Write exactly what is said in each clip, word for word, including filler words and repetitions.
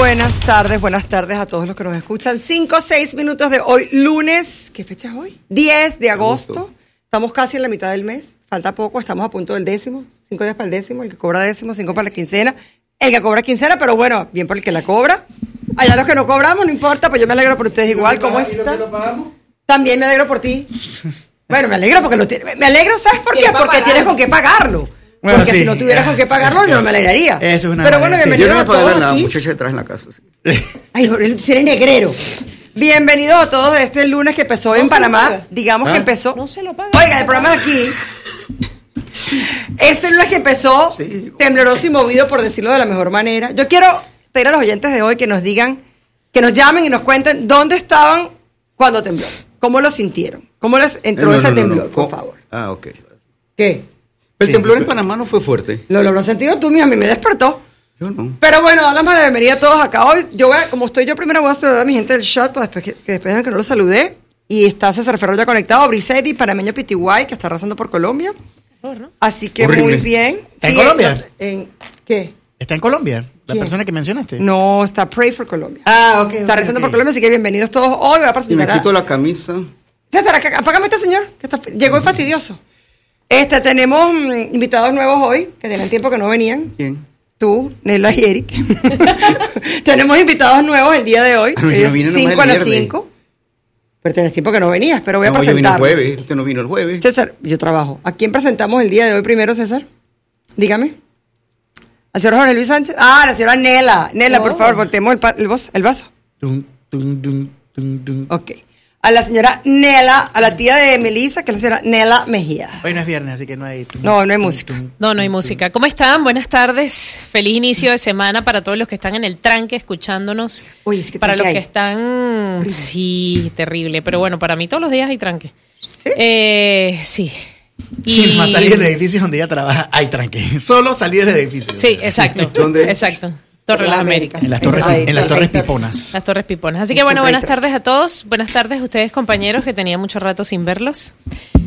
Buenas tardes, buenas tardes a todos los que nos escuchan. Cinco, seis minutos de hoy, lunes. ¿Qué fecha es hoy? diez de agosto. agosto. Estamos casi en la mitad del mes. Falta poco, estamos a punto del décimo. Cinco días para el décimo, el que cobra décimo, cinco para la quincena. El que cobra quincena, pero bueno, bien por el que la cobra. Allá los que no cobramos, no importa, pues yo me alegro por ustedes igual. ¿Cómo están? También me alegro por ti. Bueno, me alegro porque lo tienes. Me alegro, ¿sabes por qué? Porque tienes con qué pagarlo. Bueno, porque sí, si no tuvieras con qué pagarlo, yo no me alegraría. Eso es una Pero bueno, bienvenidos sí, a todos. Yo no me puedo la muchacha detrás en la casa. Sí. Ay, Jorge, tú eres negrero. Bienvenidos a todos de este lunes que empezó no en Panamá. Digamos ¿Ah? que empezó. No se lo paga. Oiga, el programa aquí. Este lunes que empezó, sí, tembloroso y movido, por decirlo de la mejor manera. Yo quiero pedir a los oyentes de hoy que nos digan, que nos llamen y nos cuenten dónde estaban cuando tembló. ¿Cómo lo sintieron? ¿Cómo les entró no, ese no, temblor, no, no. por favor? Ah, ok. ¿Qué? El sí, temblor en Panamá no fue fuerte. Lo logró sentido tú, a mí me despertó. Yo no. Pero bueno, damos la bienvenida a todos acá hoy. Yo voy a, como estoy yo primero, voy a saludar a mi gente del shot, pues después que, que después de que no lo saludé. Y está César Ferro ya conectado, Brisetti, panameño Pitiguay, que está arrasando por Colombia. ¿no? Así que Horrible. Muy bien. ¿Está sí, en Colombia? En, en, ¿Qué? ¿Está en Colombia? La ¿Quién? persona que mencionaste. No, está Pray for Colombia. Ah, ok. Está okay, rezando okay. por Colombia, así que bienvenidos todos. Hoy voy a presentar. Y me quito la camisa. César, apágame este señor, que está, llegó uh-huh. fastidioso. Este, tenemos mm, invitados nuevos hoy, que tenían tiempo que no venían. ¿Quién? Tú, Nela y Eric. Tenemos invitados nuevos el día de hoy. Ah, ellos cinco a las cinco. Pero tenés tiempo que no venías, pero voy no, a presentar. Yo vine el jueves, usted no vino el jueves. César, yo trabajo. ¿A quién presentamos el día de hoy primero, César? Dígame. ¿Al señor Jorge Luis Sánchez? Ah, la señora Nela. Nela, oh. por favor, volteemos el, pa- el, voz, el vaso. Dun, dun, dun, dun, dun. Ok. A la señora Nela, a la tía de Melissa, que es la señora Nela Mejía. Hoy no es viernes, así que no hay... No, no hay música. No, no hay música. ¿Cómo están? Buenas tardes. Feliz inicio de semana para todos los que están en el tranque escuchándonos. Uy, es que para los hay. que están... Horrible. Sí, terrible. Pero bueno, para mí todos los días hay tranque. ¿Sí? Eh, sí. Y... Sí, más salir del edificio donde ella trabaja, hay tranque. Solo salir del edificio. Sí, exacto. ¿Dónde? Exacto. Torre Las Américas. En las torres, ahí, en las ahí, torres ahí, piponas. Las torres piponas. Así que bueno, buenas tardes a todos. Buenas tardes a ustedes, compañeros, que tenía mucho rato sin verlos.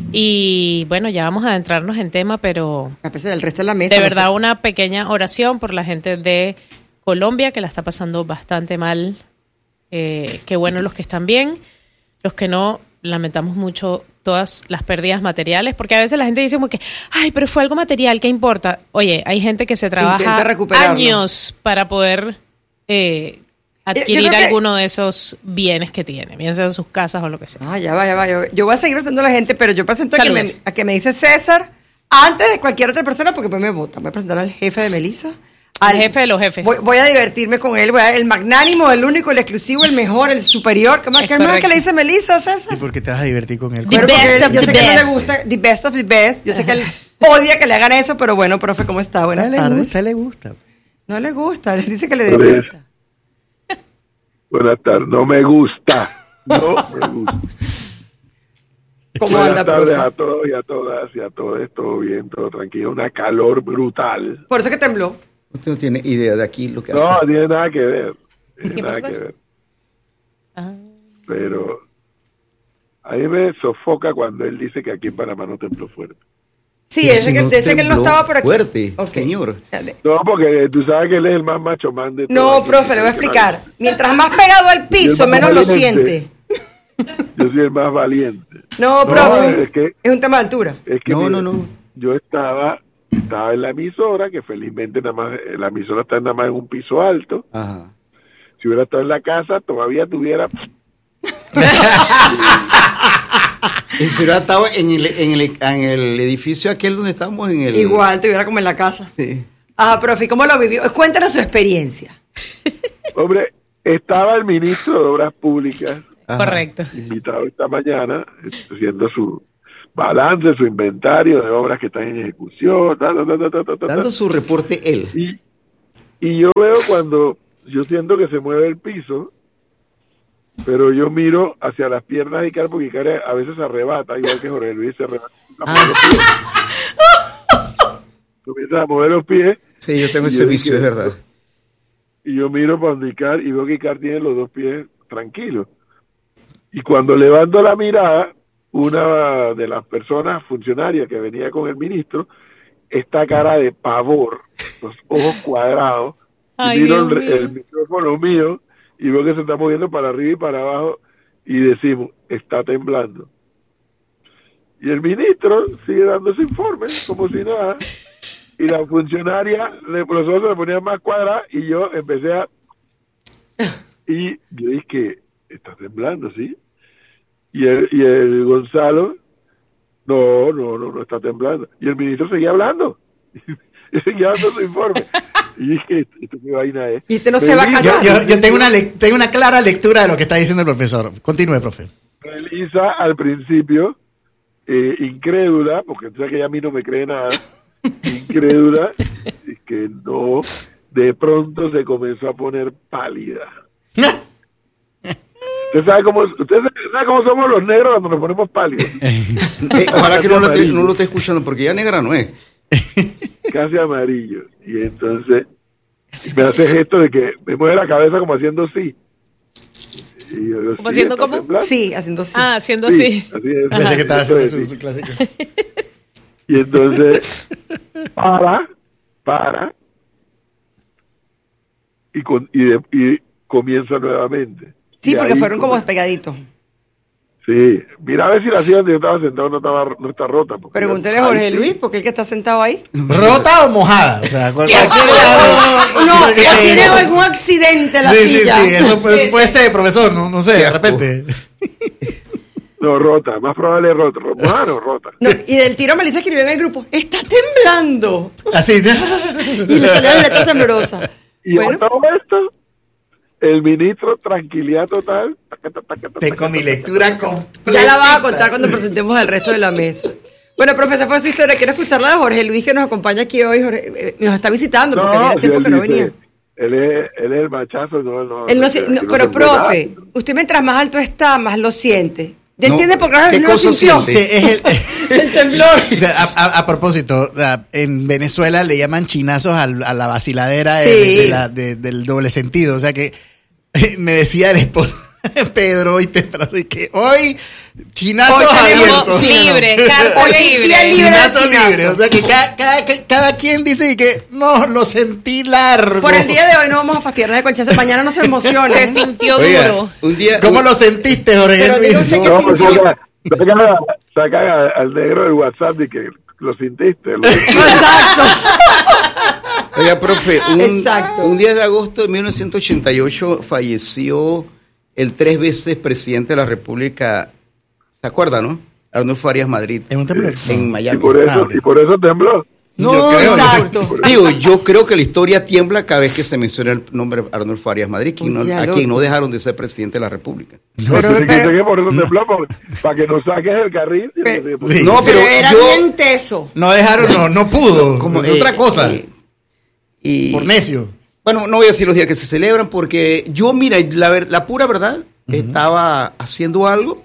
Y bueno, ya vamos a adentrarnos en tema, pero a pesar del resto de la mesa. De verdad, una pequeña oración por la gente de Colombia, que la está pasando bastante mal. Eh, qué bueno los que están bien. Los que no, lamentamos mucho todas las pérdidas materiales, porque a veces la gente dice como que, ay, pero fue algo material, ¿qué importa? Oye, hay gente que se trabaja años para poder eh, adquirir alguno que... de esos bienes que tiene, bien sean sus casas o lo que sea. Ah, ya va, ya va. Yo, yo voy a seguir presentando a la gente, pero yo presento a que, me, a que me dice César antes de cualquier otra persona, porque pues me votan. Voy a presentar al jefe de Melissa. Al el jefe de los jefes. Voy, voy a divertirme con él. Voy a, el magnánimo, el único, el exclusivo, el mejor, el superior. ¿Qué más, ¿qué más que le dice Melissa, César? ¿Y por qué te vas a divertir con él? The best él, of yo the sé best. que no le gusta, the best of the best. Yo sé que él odia que le hagan eso, pero bueno, profe, ¿cómo está? Buenas no tardes. Le gusta, le gusta. No le gusta, le dice que le detesta. Buenas tardes, no me gusta. No me gusta. ¿Cómo Buenas anda, tardes profe? a todos y a todas y a todos, todo bien, todo tranquilo, una calor brutal. Por eso que tembló. Usted no tiene idea de aquí lo que No, hace. no tiene nada que ver. Tiene ¿Qué nada pasó? que ver. Ah. Pero a mí me sofoca cuando él dice que aquí en Panamá no tembló fuerte. Sí, Pero ese, si que, no ese que él no tembló estaba por aquí. fuerte, Okay. señor. Dale. No, porque tú sabes que él es el más macho man de No, todos. profe, le voy a explicar. Mientras más pegado al piso, más menos lo valiente. siente. Yo soy el más valiente. No, profe, es que, es un tema de altura. es que No, mira, no, no. yo estaba, estaba en la emisora, que felizmente nada más, la emisora está nada más en un piso alto. Ajá. Si hubiera estado en la casa, todavía tuviera... Y si hubiera estado en el, en, el, en el edificio aquel donde estamos en el... Igual, tuviera como en la casa. Sí. Ajá, profe, ¿y cómo lo vivió? Cuéntanos su experiencia. Hombre, estaba el ministro de Obras Públicas, Ajá. Correcto. invitado esta mañana, haciendo su balance, su inventario de obras que están en ejecución, ta, ta, ta, ta, ta, ta, Dando ta. su reporte él. Y, y yo veo cuando yo siento que se mueve el piso, pero yo miro hacia las piernas de Icar, porque Icar a veces se arrebata, igual que Jorge Luis se arrebata. Ah, Comienza a mover los pies. sí, yo tengo Y ese yo vicio, dije, es verdad. Y yo miro para donde Icar y veo que Icar tiene los dos pies tranquilos. Y cuando levanto la mirada, una de las personas funcionarias que venía con el ministro, esta cara de pavor, los ojos cuadrados, Ay, y miro Dios el, mío. el micrófono mío y veo que se está moviendo para arriba y para abajo y decimos, está temblando. Y el ministro sigue dando ese informe como si nada. Y la funcionaria, le, los ojos se le ponían más cuadrados y yo empecé a... Y yo dije que está temblando, ¿sí? Y el, y el Gonzalo, no, no, no, no está temblando. Y el ministro seguía hablando. Y seguía dando su informe. Y dije, ¿esto qué vaina es? Y este no Me se va a dijo- callar. Yo, yo- yo tengo, una lec- tengo una clara lectura de lo que está diciendo el profesor. Continúe, profe. Elisa al principio, eh, incrédula, porque tú sabes que ella a mí no me cree nada, incrédula, y que no, de pronto se comenzó a poner pálida. ¿Usted sabe cómo, usted sabe cómo somos los negros cuando nos ponemos pálidos? Eh, ojalá que no lo, esté, no lo esté escuchando, porque ya negra no es. Casi amarillo. Y entonces me hace gesto de que me mueve la cabeza como haciendo sí. Y yo digo, ¿Como "Sí, haciendo ¿está cómo? temblando?". Sí, haciendo así. Ah, haciendo Sí, así. así es. Pensé que estaba haciendo Entonces, su, su clásico. Y entonces, para, para, y, con, y, de- y comienza nuevamente. Sí, Y porque ahí fueron como come- pegaditos. Sí, mira a ver si la silla donde yo estaba sentado no, estaba, no está rota. porque- Pregúntele a Ay, Jorge sí. Luis, porque el que está sentado ahí. ¿Rota o mojada? O sea, cual- O, cualquier o- no, o que- tiene algún accidente la Sí, sí, silla. sí, eso puede, puede ser, profesor, no, no sé, Qué de asco. repente. No, rota, más probable es rota. ro- Mojada no, rota. No, y del tiro Melissa escribió en el grupo, está temblando. Así. Y le salió la letra temblorosa. Y Bueno, a todo esto, el ministro, tranquilidad total. taca, taca, taca, taca, Tengo mi taca, lectura completa. ya la vas a contar cuando presentemos al resto de la mesa. Bueno, profesor, fue su historia. Quiero escucharla de Jorge Luis, que nos acompaña aquí hoy. Jorge, eh, nos está visitando, porque tiene si tiempo él que no dice, venía. Él es, él es el machazo, no, no. Él no, se- no, aquí no pero, se puede profe, nada. usted mientras más alto está, más lo siente. ¿Ya No, entiende por qué ¿qué no lo cosa sintió? siente? Sí, es el, El temblor. a, a- a propósito, a- en Venezuela le llaman chinazos al- a, la vaciladera de- Sí. de la- de- del doble sentido. O sea que me decía el esposo Pedro hoy temprano y que hoy chinazos Hoy tenemos- abiertos. sí, no, no. Libre, carta Hoy hay libre. día libre. Chinazo de chinazo. libre. O sea que cada, cada, cada quien dice que no, lo sentí largo. Por el día de hoy no vamos a fastidiarnos de conchazo. Mañana no se emocionen. Se sintió Oiga, duro. un día. ¿Cómo un- lo sentiste, Jorge Pero Luis? diga usted que No, pues sintió. saca, saca, saca al negro del WhatsApp y que lo sintiste. Lo, Exacto. Oiga, profe, un, Exacto. un día de agosto de mil novecientos ochenta y ocho falleció el tres veces presidente de la República, ¿se acuerda, no? Arnulfo Arias Madrid, ¿En un temblor? en y, Miami. por eso, Ah, ok. y por eso tembló. No, Yo creo- Exacto. Digo, yo creo que la historia tiembla cada vez que se menciona el nombre Arnulfo Arias Madrid, quien no- Oye, a loco. quien no dejaron de ser presidente de la República. Pero, Así que pero- sé que por eso tembló, porque- para que no saques el carril. y Pero- no sé, Sí. No, pero pero era yo- bien teso. No dejaron, no, no pudo. Como, es eh, otra cosa. eh, y, por necio. Bueno, no voy a decir los días que se celebran porque yo, mira, la, ver- la pura verdad, estaba haciendo algo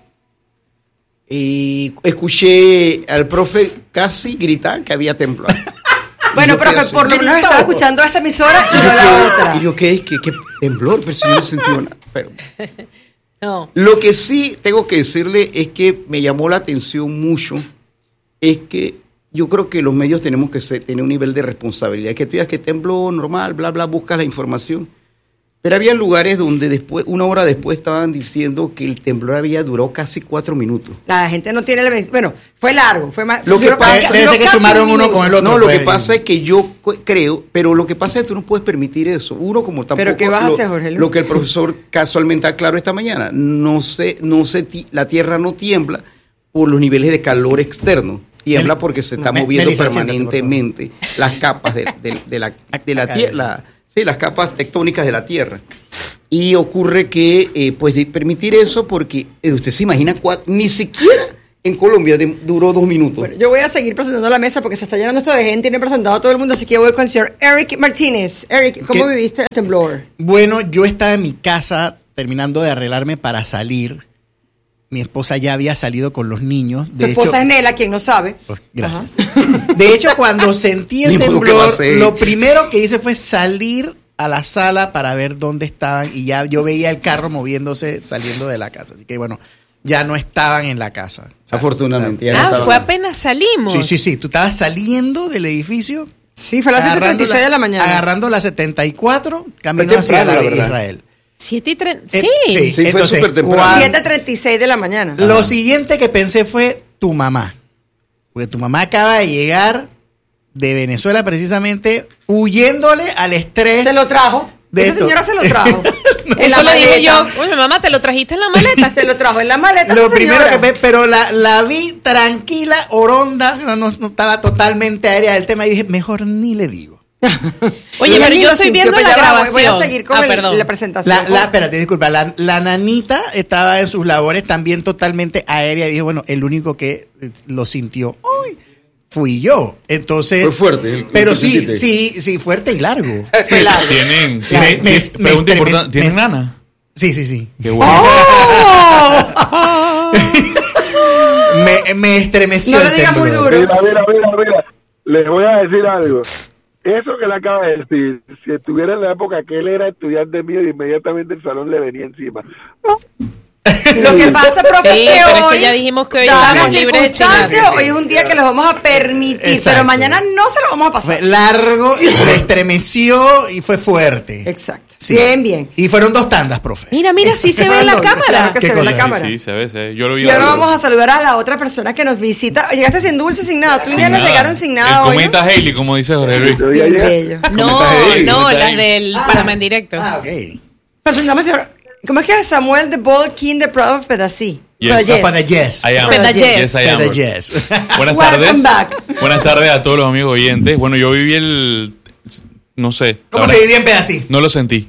y escuché al profe casi gritar que había temblado. Bueno, yo pero quedé que así. por lo menos estaba escuchando esta emisora y no la otra. Y yo, ¿qué es? ¿Qué, qué temblor? Pero si no sentí nada. Pero, No. lo que sí tengo que decirle es que me llamó la atención mucho, es que yo creo que los medios tenemos que ser- tener un nivel de responsabilidad. Que tú digas que tembló normal, bla, bla, buscas la información. Pero había lugares donde después, una hora después estaban diciendo que el temblor había durado casi cuatro minutos. La gente no tiene la... Bueno, fue largo, fue más... Lo que duró pasa- casi- Debe duró ser que casi sumaron un uno minuto. con el otro. No, lo pues. que pasa es que yo cu- creo, pero lo que pasa es que tú no puedes permitir eso. Uno como tampoco... ¿Pero qué vas a lo, hacer, Jorge Luis? Lo que el profesor casualmente aclaró esta mañana, no se, no se, ti- la Tierra no tiembla por los niveles de calor externo. Tiembla Mel- porque se está Me- moviendo Melissa, siéntate, por permanentemente las capas de, de- de la, de la Acá, Tierra, sí, las capas tectónicas de la Tierra. Y ocurre que, eh, pues, de permitir eso porque eh, usted se imagina, cua- ni siquiera en Colombia de- duró dos minutos. Bueno, yo voy a seguir presentando la mesa porque se está llenando esto de gente y no he presentado a todo el mundo, así que voy con el señor Eric Martínez. Eric, ¿cómo ¿Qué? viviste el temblor? Bueno, yo estaba en mi casa terminando de arreglarme para salir. Mi esposa ya había salido con los niños. Tu De esposa hecho, es Nela, quien no sabe. Pues, gracias. De hecho, cuando sentí el Ni modo que va a temblor, ser. lo primero que hice fue salir a la sala para ver dónde estaban y ya yo veía el carro moviéndose saliendo de la casa. Así que bueno, ya no estaban en la casa. O sea, Afortunadamente. ya no Ah, estaba fue mal. apenas salimos. Sí, sí, sí. Tú estabas saliendo del edificio Sí, fue a las siete y treinta y seis de la mañana. Agarrando la setenta y cuatro, camino Fue hacia temprano, la la verdad. Israel. siete y treinta. Eh, Sí. sí. Sí, fue Entonces, súper temprano. cuando- siete y treinta y seis de la mañana. Lo siguiente que pensé fue tu mamá. Porque tu mamá acaba de llegar de Venezuela precisamente huyéndole al estrés. Se lo trajo. De Esa esto. señora se lo trajo. En Eso la le dije yo. maleta. Oye, mamá, ¿te lo trajiste en la maleta? Se lo trajo en la maleta. Lo esa primero señora. que ve, pero la, la vi tranquila, oronda, no, no- no estaba totalmente aérea del tema y dije, mejor ni le digo. Oye, Y pero él ni yo lo estoy sintió, viendo pero la ya va, grabación. Voy a seguir con Ah, el- perdón. la presentación. La, la, espérate, disculpa, la, la nanita estaba en sus labores también totalmente aérea y dije, bueno, el único que eh, lo sintió hoy fui yo. Entonces. Fue fuerte el- Pero el que sí, sentiste. sí, sí, fuerte y largo. Fue largo. Tienen, Me- tienen- me- tienen- me pregunta estreme- importante, ¿tienen me- nana? Sí, sí, sí. Qué bueno. ¡Oh! Me, me estremeció. No el lo digas muy temblor. duro. Mira, mira, mira, mira. Les voy a decir algo. Eso que le acaba de decir, si estuviera en la época que él era estudiante mío, inmediatamente el salón le venía encima. Lo que pasa, profe, Sí, es que pero es hoy, que ya dijimos que hoy dadas estamos las libres de circunstancias, chingar. hoy es un día que los vamos a permitir, Exacto. pero mañana no se lo vamos a pasar. Fue largo, se estremeció y fue fuerte. Exacto. Sí. Bien, bien. Y fueron dos tandas, profe. Mira, mira, sí se ve en la Claro cámara. que ¿Qué se ve en la cosa? cámara. Sí, se ve, se ve. Yo lo vi. Y ahora algo. vamos a saludar a la otra persona que nos visita. Llegaste sin dulce, sin nada. Tú y Sin Nena nada. llegaron sin El nada hoy. cometa Hailey, como dice Jorge Luis. Yo ya Bien llegué. bello. No, Ahí, no, está las ahí. del Panamá en directo. Ah, ok. Presentamos ahora. ¿Cómo es que es Samuel the Ball King the Proud of Pedací? Yes. Ah, para yes. I am. Peda Yes. Yes, I am. Para yes. Buenas Welcome tardes. back. Buenas tardes a todos los amigos oyentes. Bueno, yo viví el. No sé. la ¿Cómo verdad, se vivió en pedacito? No lo sentí.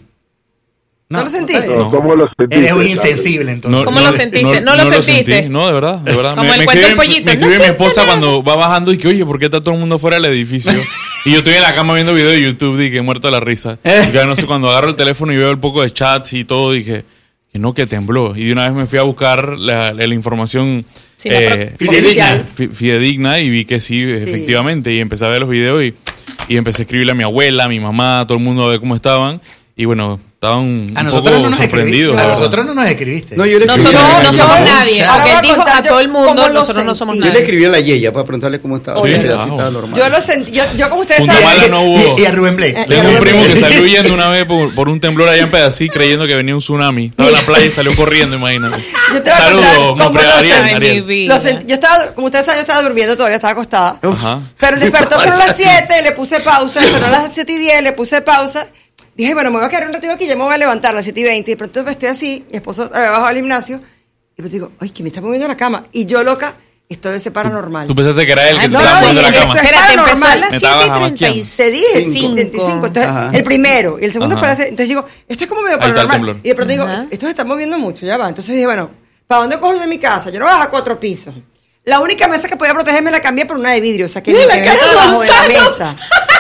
¿No lo sentiste? No, ¿cómo lo sentiste? Eres un insensible, entonces. No, ¿Cómo no lo sentiste? ¿No lo sentiste? sentí. No, de verdad, de verdad. Como el cuento del pollito. Me escribe No mi siento esposa nada. cuando va bajando y que, oye, ¿por qué está todo el mundo fuera del edificio? Y yo estoy en la cama viendo videos de YouTube y que he muerto de la risa. Y ya no sé, cuando agarro el teléfono y veo el poco de chats y todo, dije que no, que tembló. Y de una vez me fui a buscar la, la- la información Sí, la eh, pro- Fidedigna. fi- fidedigna y vi que sí, efectivamente. Y empecé a ver los videos y, y empecé a escribirle a mi abuela, a mi mamá, a todo el mundo a ver cómo estaban. Y bueno, estaban un A poco nosotros no nos escribiste. sorprendidos. A la verdad. nosotros no nos escribiste. No, yo le escribí Nosotros a- no yo- somos yo- nadie. ahora Porque voy a él dijo contar a yo todo el mundo, cómo lo nosotros no somos sentí. Yo le nadie. escribí a la Yeya para preguntarle cómo estaba. Sí, Sí, wow. estaba normal. Yo lo sentí. Yo, yo como ustedes Un saben. mala no hubo. Y, y a Rubén Blake. Eh, Tengo un Rubén primo que Blake. salió huyendo una vez por, por un temblor allá en Pedací creyendo que venía un tsunami. Estaba en la playa y salió corriendo, imagínate. Yo te voy a contar Saludos, cómo Mopre lo Ariel. sentí. Ay, mi Ariel. vida. Lo sentí- yo estaba, como ustedes saben, yo estaba durmiendo todavía, estaba acostada. Ajá. Pero el despertó son las siete, le puse pausa, sonó a las siete y diez, le puse pausa. Dije, bueno, me voy a quedar un ratito aquí, ya me voy a levantar a las siete y veinte. Y de pronto estoy así, mi esposo había bajado al gimnasio. Y pues digo, ay, que me está moviendo la cama. Y yo, loca, esto debe ser paranormal. Tú pensaste que era él que Ay, te no, estaba no, moviendo la dije, cama. esto es Espérate, empezó a paranormal. las Me siete estabas y jamaqueando. treinta y Te dije, Cinco. setenta y cinco. Entonces, Ajá. el primero. Y el segundo Ajá. fue la... Entonces digo, esto es como medio Ahí está el paranormal. temblor. Y de pronto digo, Ajá. esto se está moviendo mucho, ya va. Entonces dije, bueno, ¿para dónde cojo yo mi casa? Yo no voy a bajar cuatro pisos. La única mesa que podía protegerme la cambié por una de vidrio. O sea, que Mira me la meto cara de debajo de la Gonzalo. mesa.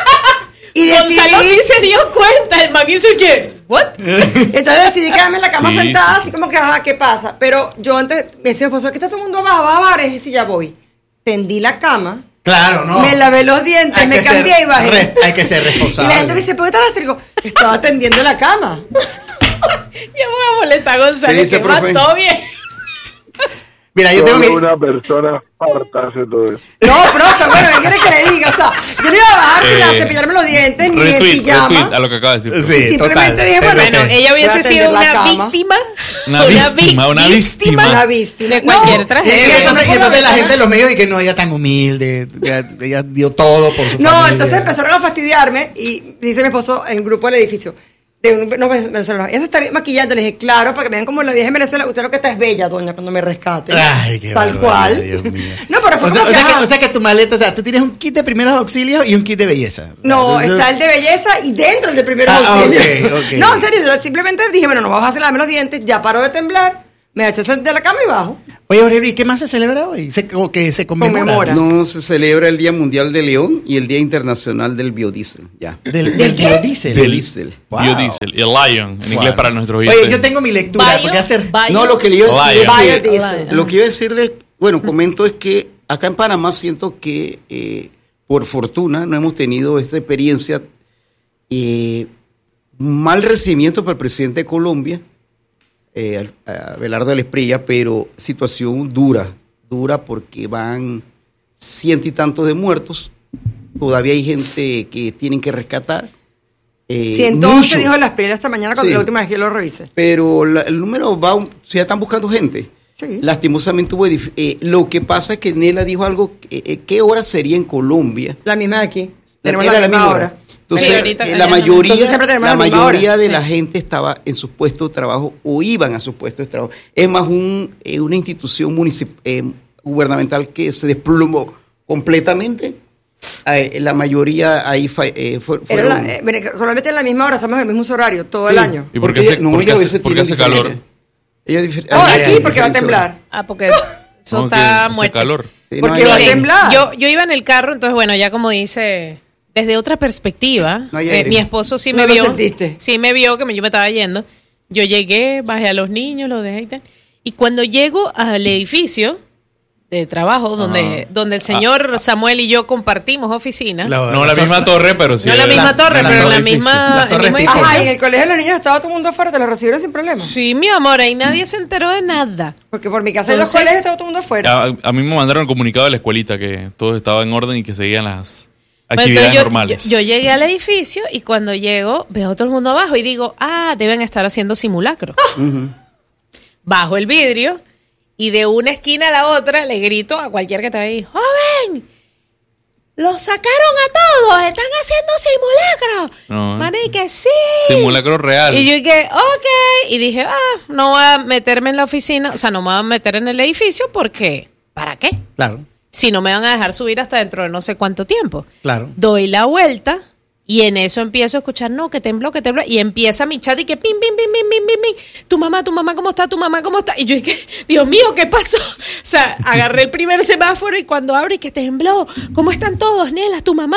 Y decidí... Gonzalo sí se dio cuenta. El man hizo que, ¿what? Entonces decidí quedarme en la cama Sí, sentada, sí, así como que, ajá, ¿qué pasa? Pero yo antes, me decía, pues, aquí está todo el mundo abajo, va a bares, y si ya voy. Tendí la cama, Claro, no. me lavé los dientes, Hay me que cambié ser y bajé. re- hay que ser Y responsable. la gente me dice, ¿por qué estás eléctrico? Estaba tendiendo la cama. Yo voy a molestar a Gonzalo. ¿Qué dice, que va profe? todo bien. Mira, yo tengo Solo mi... una persona farta hace todo eso. No, profe, bueno, ¿qué quiere que le diga? O sea, yo no iba a bajar sin Eh, cepillarme los dientes, ni en Retweet, pijama. retweet a lo que acaba de decir. Sí, Simplemente total. dije, bueno, Bueno, ella Voy hubiese a sido tender la una cama. víctima. Una víctima, vi- una víctima. Una víctima. De cualquier No, Y, tragedia. y entonces, y entonces la Ajá. gente de los medios y que no, ella tan humilde, ella, ella dio todo por su No, familia. entonces empezaron a fastidiarme y dice mi esposo en el grupo del edificio, de un- unos venezolanos, ella se está maquillando. Le dije, claro, para que me vean como la vieja en Venezuela, usted lo que está es bella, doña, cuando me rescate. Ay, qué Tal barbaridad, cual. Dios mío. No, pero fue o sea, como o que, sea que, ajá. o sea que tu maleta, o sea, tú tienes un kit de primeros auxilios y un kit de belleza. No, Entonces- está el de belleza y dentro el de primeros Ah, auxilios. ok, ok. No, en serio, yo simplemente dije, bueno, no vamos a hacer lavarme los dientes, ya paró de temblar, me eché de la cama y bajo. Oye, Jorge, ¿y qué más se celebra hoy? Se, como que se conmemora. Conmemora. No se celebra el Día Mundial del León y el Día Internacional del Biodiesel. Ya. Del, del biodiesel. Del Biodiesel. Wow. biodiesel, el lion, en Wow. inglés para nuestros oyentes. Oye, yo tengo mi lectura, Bio- porque hacer... bio- No, lo que le iba a decir Lion. es que- Biodiesel. lo que iba a decirle, bueno, comento es que acá en Panamá siento que eh, por fortuna no hemos tenido esta experiencia, eh, mal recibimiento para el presidente de Colombia, eh, Abelardo de la Espriella, pero situación dura, dura porque van ciento y tantos de muertos todavía hay gente que tienen que rescatar. Eh, Sí, entonces mucho. dijo en las peleas esta mañana cuando Sí. la última vez que lo revisé. Pero la- el número va, un- si ya están buscando gente. Sí. Lastimosamente hubo, dif- eh, lo que pasa es que Nela dijo algo, eh, eh, ¿qué hora sería en Colombia? La misma de aquí. Tenemos Era la misma hora. Entonces, Sí, ahorita- eh, la allá no. mayoría, Nosotros siempre tenemos la la misma mayoría hora. de Sí. la gente estaba en sus puestos de trabajo o iban a sus puestos de trabajo. Es más, un, eh, una institución municip- eh, gubernamental que se desplomó completamente. Eh, la mayoría ahí fa- eh, fue- Era fueron... la, eh, mire, Colombia tiene la misma hora, estamos en el mismo uso horario todo el Sí. año. ¿Y por qué Porque hace, no, por qué ellos a hace- veces por qué tienen hace calor? diferencia. Ellos difer- Oh, ah, aquí hay porque va a diferencia. temblar. Ah, porque eso No, que está hace muerto. calor. Sí, no, Porque hay va a aire. temblar. Yo, yo iba en el carro, entonces bueno, ya como dice, desde otra perspectiva, No hay eh, aire. mi esposo sí No me lo vio, sentiste. sí me vio que me- yo me estaba yendo. Yo llegué, bajé a los niños, los dejé y tal. Y cuando llego al edificio de trabajo, donde, Ajá. donde el señor Samuel y yo compartimos oficina, La- No la misma torre, pero sí. no la el- misma torre, la pero en la torre misma, edificio. La el torre mismo Pico. edificio. Ajá, y en el colegio de los niños estaba todo el mundo afuera, te lo recibieron sin problema. Sí, mi amor, ahí nadie se enteró de nada. Porque por mi casa hay dos Entonces- colegios, estaba todo el mundo afuera. A, a mí me mandaron el comunicado de la escuelita que todo estaba en orden y que seguían las Bueno, actividades entonces yo, normales. Yo, yo llegué al edificio y cuando llego veo a todo el mundo abajo y digo, ah, deben estar haciendo simulacro. Ujú. Bajo el vidrio y de una esquina a la otra le grito a cualquiera que esté ahí, ¡joven! ¡Los sacaron a todos! ¡Están haciendo simulacro! No. Mané, que sí. Simulacro real. Y yo dije, ok. Y dije, ah, no voy a meterme en la oficina, o sea, no me voy a meter en el edificio porque, ¿para qué? Claro, Si no me van a dejar subir hasta dentro de no sé cuánto tiempo. claro. Doy la vuelta y en eso empiezo a escuchar, no, que tembló, que tembló. Y empieza mi chat y que pim, pim, pim, pim, pim, pim, pim. Tu mamá, tu mamá, ¿cómo está? Tu mamá, ¿cómo está? Y yo dije, Dios mío, ¿qué pasó? O sea, agarré el primer semáforo y cuando abro y que tembló, ¿cómo están todos, Nelas, tu mamá?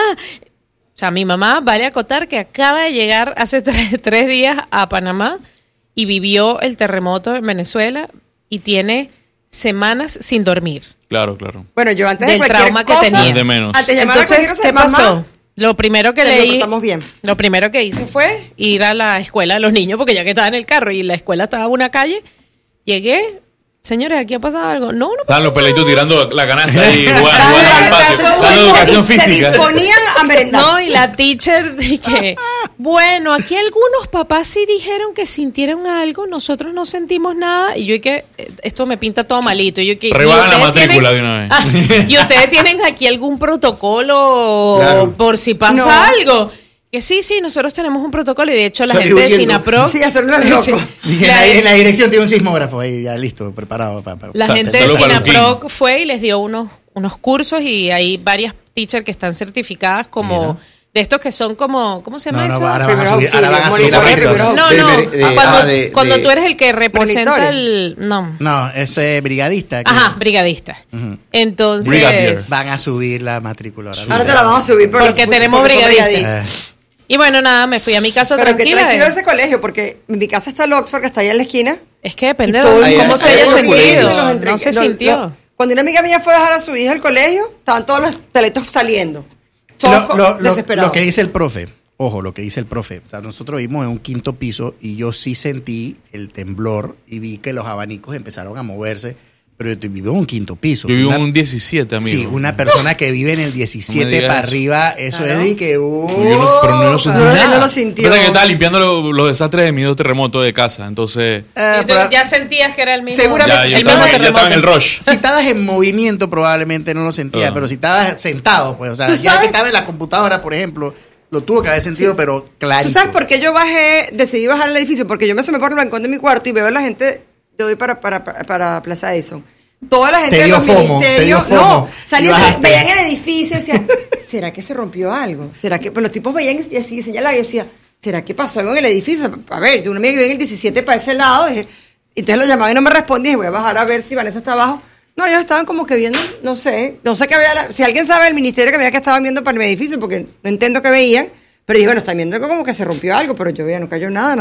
O sea, mi mamá, vale acotar que acaba de llegar hace tres, tres días a Panamá y vivió el terremoto en Venezuela y tiene semanas sin dormir. Claro, claro. Bueno, yo antes de Del cualquier trauma que cosa, tenía. De menos. antes de llamar a Entonces, cualquier ¿qué cosa, pasó? mamá, Lo primero que te lo leí, portamos bien. lo primero que hice fue ir a la escuela de los niños, porque ya que estaba en el carro y la escuela estaba en una calle, llegué, señores, ¿aquí ha pasado algo? No, no Estaban los peladitos tirando la canasta y jugando, Estaban jugando en el patio. entonces, Dando se- educación se física. disponían a merendar. No, y la teacher dije, bueno, aquí algunos papás sí dijeron que sintieron algo, nosotros no sentimos nada, y yo que esto me pinta todo malito. Y yo que Rebajan la ¿y ustedes matrícula tienen- de una vez. Ah, y ustedes tienen aquí algún protocolo Claro. por si pasa No. algo. Que sí, sí, nosotros tenemos un protocolo y de hecho la Salí gente de huyendo. Sinapro. Sí, hacerlo al loco. Sí. Y en, La- la, en la dirección tiene un sismógrafo ahí ya listo, preparado. Para, para- La Sa- gente de saludos para Sinapro Luquín. fue y les dio unos, unos cursos y hay varias teachers que están certificadas como Mira. de estos que son como, ¿cómo se llama No, no, eso? ahora van a Primeros subir, ahora van a auxilios, subir la monitores, matrícula. primeros No, no, Sí, de- cuando, ah, de- cuando de- tú eres el que representa Monitores. el... No. No, es eh, brigadista. que Ajá, brigadista. Ujú. Entonces... Brigadier. Van a subir la matrícula ahora. Ahora te la vamos a subir. pero- Porque tenemos porque son brigadistas. brigadistas. Eh, Y bueno, nada, me fui a mi casa Pero que tranquila. tranquilo eh. ese colegio, porque en mi casa está el Oxford, que está allá en la esquina. Es que depende y todo de el cómo mundo se haya salió corriendo, sentido. los entre- No se los- sintió. los- Cuando una amiga mía fue a dejar a su hija al colegio, estaban todos los teletos saliendo. Todos lo, co- lo- lo- desesperados. lo que dice el profe, ojo, lo que dice el profe. O sea, nosotros vimos en un quinto piso y yo sí sentí el temblor y vi que los abanicos empezaron a moverse, pero yo vivo en un quinto piso. Yo vivo en Una- un diecisiete, amigo. Sí, una persona que vive en el diecisiete digas para eso. arriba, eso Claro. es de que... uh, Yo no- pero no lo sentí No, nada. él no lo sintió. Pasa que estaba limpiando lo- los desastres de mis dos terremotos de casa, entonces... eh, Y tú pero- ya sentías que era el mismo. Seguramente Ya, sí, ya, el pero- estaba, mismo ya estaba en el terremoto. rush. Si estabas en movimiento probablemente no lo sentía, Ah. pero si estabas sentado, pues, o sea, ¿Tú ya sabes? que estaba en la computadora, por ejemplo, lo tuvo que haber sentido, pero ¿Tú clarito. sabes por qué yo bajé, decidí bajar al edificio? Porque yo me asomé por el balcón de mi cuarto y veo a la gente de hoy para, para, para, para Plaza Edison. Toda la gente Te de dio los fomo, te dio ministerios, fomo. no, Y salían, bajaste. veían el edificio y decían, ¿será que se rompió algo? ¿Será que? Pues los tipos veían y así señalaban y decía, ¿será que pasó algo en el edificio? A ver, yo una amiga que vive en el diecisiete para ese lado, dije, y entonces lo llamaba y no me respondía, dije, voy a bajar a ver si Vanessa está abajo. No, ellos estaban como que viendo, no sé, no sé qué había, la- si alguien sabe del ministerio que veía que estaban viendo para mi edificio, porque no entiendo qué veían, pero dije, bueno, están viendo que como que se rompió algo, pero yo veía, no cayó nada,